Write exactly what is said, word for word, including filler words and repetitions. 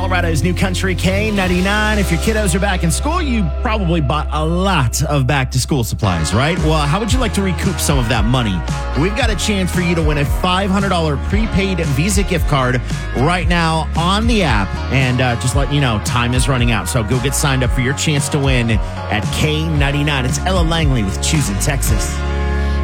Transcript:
Colorado's New Country K ninety-nine. If your kiddos are back in school, you probably bought a lot of back-to-school supplies, right? Well, how would you like to recoup some of that money? We've got a chance for you to win a five hundred dollars prepaid Visa gift card right now on the app. And uh, just letting you know, time is running out. So go get signed up for your chance to win at K ninety-nine. It's Ella Langley with Choosing Texas.